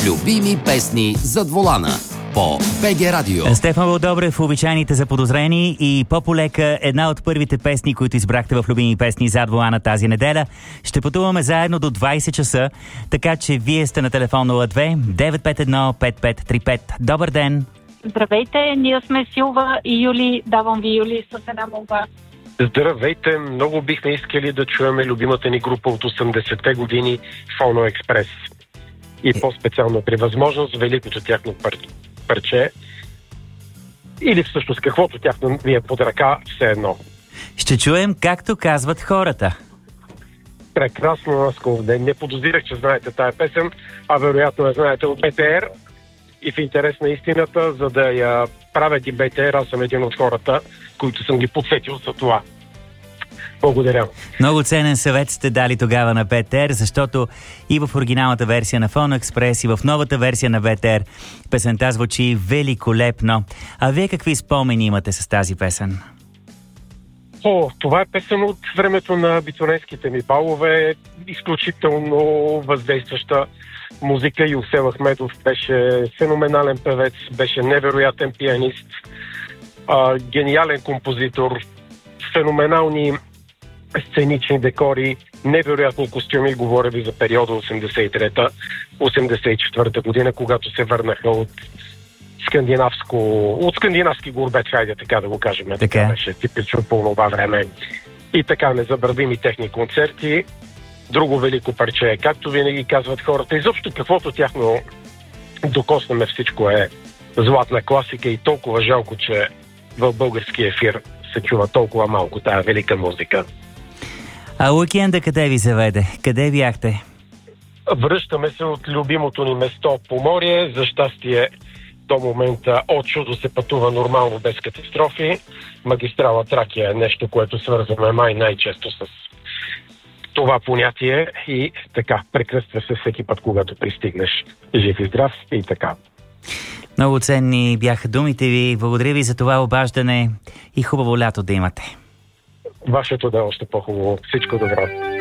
Любими песни зад волана по БГ Радио. Стефан Вълдобрев, обичайните заподозрени и По-полека, една от първите песни, които избрахте в Любими песни зад волана тази неделя. Ще пътуваме заедно до 20 часа, така че вие сте на телефон 02 951 5535. Добър ден! Здравейте, ние сме Силва и Юли. Давам ви, Юли, с една молба. Здравейте, много бихме искали да чуеме любимата ни група от 80-те години Фоно Експрес. И по-специално при възможност великото тяхно парче или всъщност каквото тяхно ви е под ръка, все едно. Ще чуем както казват хората. Прекрасно ласков ден. Не подозирах, че знаете тая песен, а вероятно я знаете от БТР. И в интерес на истината, за да я правят и БТР, аз съм един от хората, които съм ги подсетил за това. Благодаря. Много ценен съвет сте дали тогава на БТР, защото и в оригиналната версия на Фоно Експрес, и в новата версия на БТР песента звучи великолепно. А вие какви спомени имате с тази песен? Това е песен от времето на абитуриентските ми балове. Изключително въздействаща музика. Юсел Ахмедов беше феноменален певец, беше невероятен пианист, гениален композитор, феноменални сценични декори, невероятни костюми. Говоря ви за периода 83-84 година, когато се върнаха от скандинавски гурбет, хайде така да го кажем. Така беше типично по това време. И така незабравими техни концерти. Друго велико парче, както винаги казват хората. Изобщо каквото тяхно докоснаме, всичко е златна класика и толкова жалко, че в български ефир се чува толкова малко тая велика музика. А уикенда къде ви заведе? Къде бяхте? Връщаме се от любимото ни место Поморие. За щастие до момента от чудо се пътува нормално без катастрофи. Магистрала Тракия е нещо, което свързваме най-често с това понятие и така, прекръства се всеки път, когато пристигнеш жив и здрав и така. Много ценни бяха думите ви. Благодаря ви за това обаждане и хубаво лято да имате. Вашето да е още по-хубаво. Всичко добро.